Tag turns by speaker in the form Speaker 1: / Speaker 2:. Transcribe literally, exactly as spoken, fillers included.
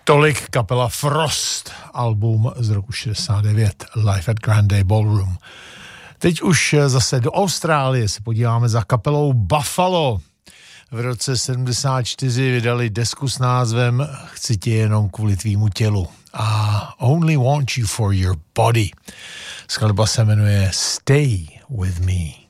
Speaker 1: Tolik kapela Frost, album z roku šedesát devět, Live at Grande Ballroom. Teď už zase do Austrálie se podíváme za kapelou Buffalo. V roce sedmdesát čtyři vydali desku s názvem Chci tě jenom kvůli tvýmu tělu a Only Want You for Your Body. Skladba se jmenuje Stay With Me.